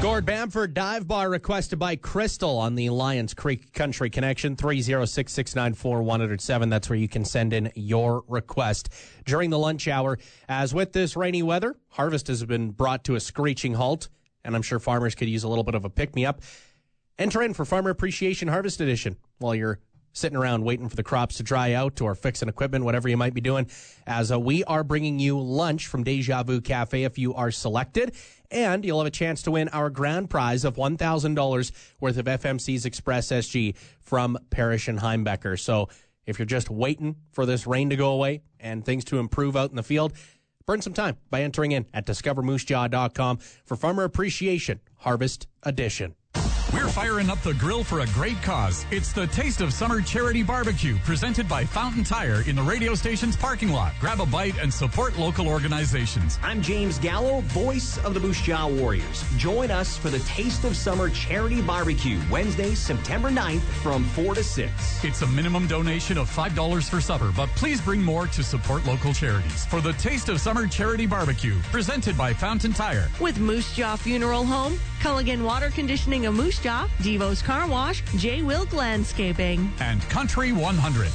Gord Bamford Dive Bar requested by Crystal on the Lions Creek Country Connection, 306-694-1007. That's where you can send in your request during the lunch hour. As with this rainy weather, harvest has been brought to a screeching halt, and I'm sure farmers could use a little bit of a pick-me-up. Enter in for Farmer Appreciation Harvest Edition while you're sitting around waiting for the crops to dry out or fixing equipment, whatever you might be doing, as we are bringing you lunch from Deja Vu Cafe if you are selected, and you'll have a chance to win our grand prize of $1,000 worth of FMC's Express SG from Parrish and Heimbecker. So if you're just waiting for this rain to go away and things to improve out in the field, burn some time by entering in at discovermoosejaw.com for Farmer Appreciation Harvest Edition. We're firing up the grill for a great cause. It's the Taste of Summer Charity Barbecue, presented by Fountain Tire in the radio station's parking lot. Grab a bite and support local organizations. I'm James Gallo, voice of the Moose Jaw Warriors. Join us for the Taste of Summer Charity Barbecue, Wednesday, September 9th from 4 to 6. It's a minimum donation of $5 for supper, but please bring more to support local charities. For the Taste of Summer Charity Barbecue, presented by Fountain Tire. With Moose Jaw Funeral Home, Culligan Water Conditioning of Moose Jaw, Devo's Car Wash, J. Wilk Landscaping, and Country 100.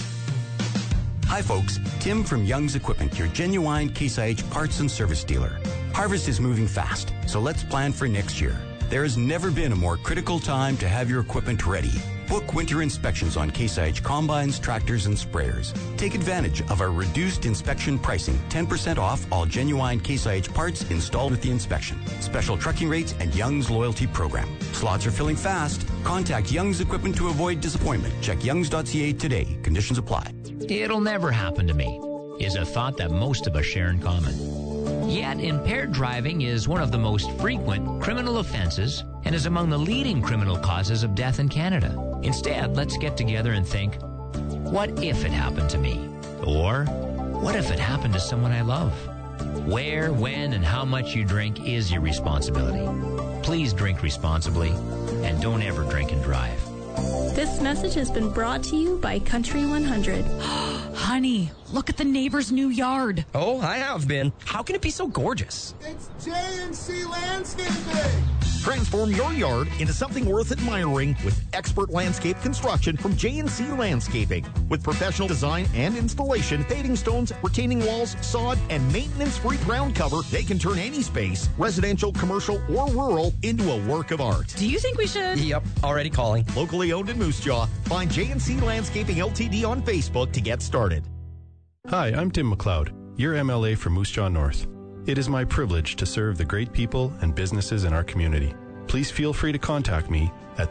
Hi folks, Tim from Young's Equipment, your genuine Case IH parts and service dealer. Harvest is moving fast, so let's plan for next year. There has never been a more critical time to have your equipment ready. Book winter inspections on Case IH combines, tractors, and sprayers. Take advantage of our reduced inspection pricing, 10% off all genuine Case IH parts installed with the inspection. Special trucking rates and Young's loyalty program. Slots are filling fast. Contact Young's Equipment to avoid disappointment. Check youngs.ca today. Conditions apply. It'll never happen to me is a thought that most of us share in common. Yet, impaired driving is one of the most frequent criminal offenses and is among the leading criminal causes of death in Canada. Instead, let's get together and think, what if it happened to me? Or, what if it happened to someone I love? Where, when, and how much you drink is your responsibility. Please drink responsibly and don't ever drink and drive. This message has been brought to you by Country 100. Honey, look at the neighbor's new yard. Oh, I have been. How can it be so gorgeous? It's J&C Landscaping. Transform your yard into something worth admiring with expert landscape construction from J&C Landscaping. With professional design and installation, paving stones, retaining walls, sod, and maintenance-free ground cover, they can turn any space, residential, commercial, or rural, into a work of art. Do you think we should? Yep, already calling. Locally owned in Moose Jaw. Find J&C Landscaping LTD on Facebook to get started. Hi, I'm Tim McLeod, your MLA for Moose Jaw North. It is my privilege to serve the great people and businesses in our community. Please feel free to contact me at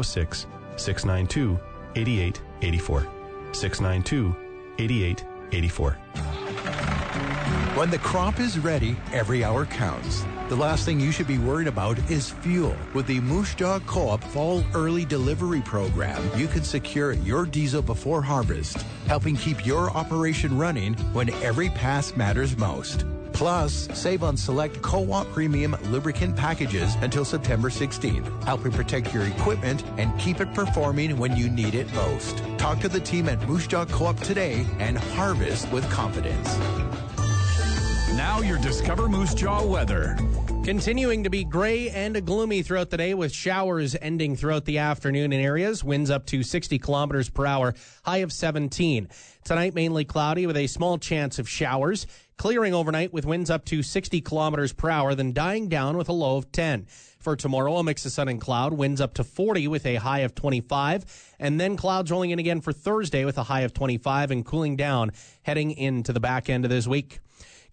306-692-8884. 692-8884. When the crop is ready, every hour counts. The last thing you should be worried about is fuel. With the Moose Jaw Co-op Fall Early Delivery Program, you can secure your diesel before harvest, helping keep your operation running when every pass matters most. Plus, save on select Co-op Premium lubricant packages until September 16th, helping protect your equipment and keep it performing when you need it most. Talk to the team at Moose Jaw Co-op today and harvest with confidence. Now your Discover Moose Jaw weather. Continuing to be gray and gloomy throughout the day with showers ending throughout the afternoon in areas. Winds up to 60 kilometers per hour, high of 17. Tonight mainly cloudy with a small chance of showers. Clearing overnight with winds up to 60 kilometers per hour, then dying down with a low of 10. For tomorrow, a mix of sun and cloud, winds up to 40 with a high of 25. And then clouds rolling in again for Thursday with a high of 25 and cooling down heading into the back end of this week.